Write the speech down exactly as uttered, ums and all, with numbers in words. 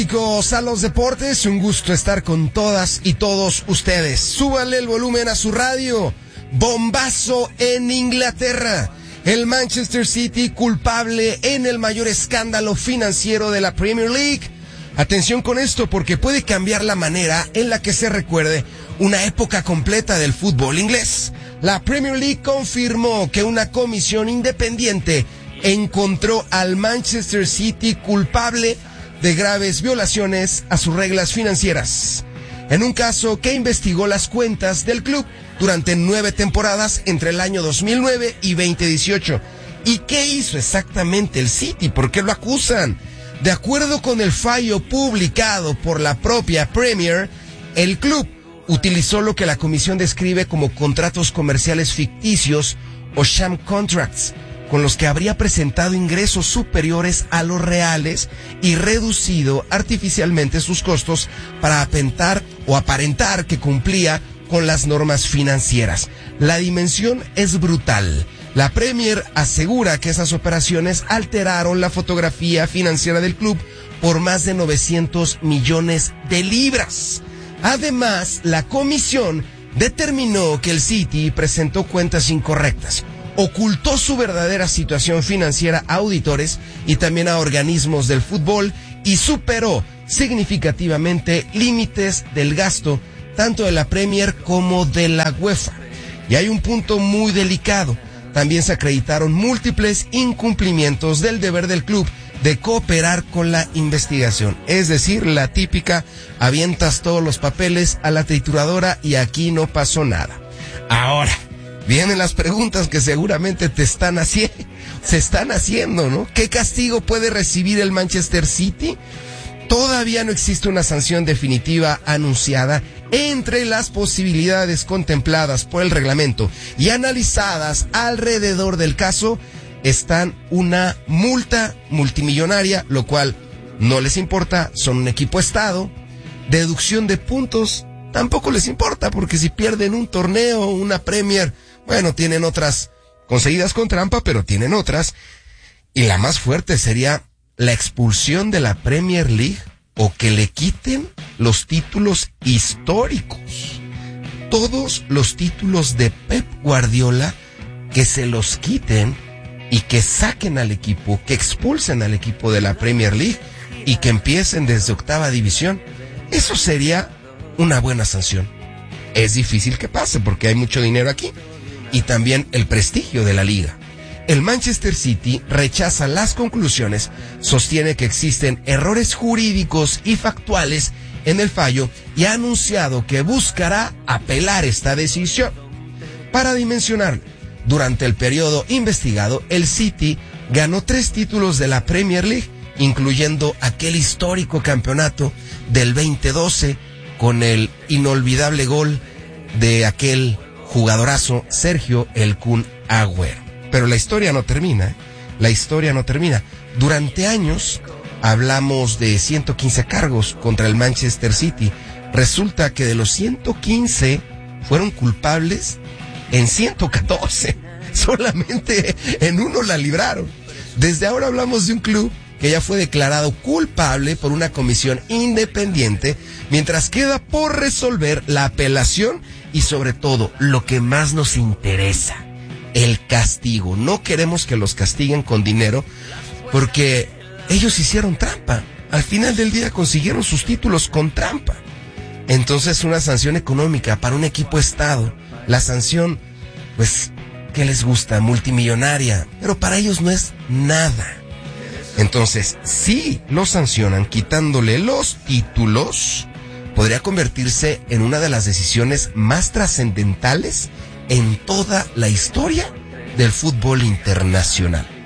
Chicos, a los deportes, un gusto estar con todas y todos ustedes. Súbanle el volumen a su radio. Bombazo en Inglaterra. El Manchester City culpable en el mayor escándalo financiero de la Premier League. Atención con esto porque puede cambiar la manera en la que se recuerde una época completa del fútbol inglés. La Premier League confirmó que una comisión independiente encontró al Manchester City culpable de graves violaciones a sus reglas financieras, en un caso que investigó las cuentas del club durante nueve temporadas entre el año dos mil nueve y veinte dieciocho. ¿Y qué hizo exactamente el City? ¿Por qué lo acusan? De acuerdo con el fallo publicado por la propia Premier, el club utilizó lo que la comisión describe como contratos comerciales ficticios o sham contracts, con los que habría presentado ingresos superiores a los reales y reducido artificialmente sus costos para aparentar o aparentar que cumplía con las normas financieras. La dimensión es brutal. La Premier asegura que esas operaciones alteraron la fotografía financiera del club por más de novecientos millones de libras. Además, la comisión determinó que el City presentó cuentas incorrectas, ocultó su verdadera situación financiera a auditores y también a organismos del fútbol y superó significativamente límites del gasto tanto de la Premier como de la UEFA. Y hay un punto muy delicado. También se acreditaron múltiples incumplimientos del deber del club de cooperar con la investigación. Es decir, la típica, avientas todos los papeles a la trituradora y aquí no pasó nada. Ahora, vienen las preguntas que seguramente te están haciendo, se están haciendo, ¿no? ¿Qué castigo puede recibir el Manchester City? Todavía no existe una sanción definitiva anunciada. Entre las posibilidades contempladas por el reglamento y analizadas alrededor del caso están una multa multimillonaria, lo cual no les importa, son un equipo estado, deducción de puntos, tampoco les importa, porque si pierden un torneo, una Premier, bueno, tienen otras conseguidas con trampa, pero tienen otras. Y la más fuerte sería la expulsión de la Premier League o que le quiten los títulos históricos. Todos los títulos de Pep Guardiola, que se los quiten y que saquen al equipo, que expulsen al equipo de la Premier League y que empiecen desde octava división. Eso sería una buena sanción. Es difícil que pase porque hay mucho dinero aquí y también el prestigio de la liga. El Manchester City rechaza las conclusiones, sostiene que existen errores jurídicos y factuales en el fallo y ha anunciado que buscará apelar esta decisión. Para dimensionarlo, durante el periodo investigado, el City ganó tres títulos de la Premier League, incluyendo aquel histórico campeonato del veinte doce con el inolvidable gol de aquel jugadorazo Sergio El Kun Agüero. Pero la historia no termina, ¿eh? La historia no termina. Durante años hablamos de ciento quince cargos contra el Manchester City. Resulta que de los ciento quince fueron culpables en ciento catorce. Solamente en uno la libraron. Desde ahora hablamos de un club que ya fue declarado culpable por una comisión independiente, mientras queda por resolver la apelación y sobre todo lo que más nos interesa, el castigo. No queremos que los castiguen con dinero porque ellos hicieron trampa. Al final del día consiguieron sus títulos con trampa. Entonces una sanción económica para un equipo estado, la sanción, pues, ¿qué les gusta? Multimillonaria, pero para ellos no es nada. Entonces, si lo sancionan quitándole los títulos, podría convertirse en una de las decisiones más trascendentales en toda la historia del fútbol internacional.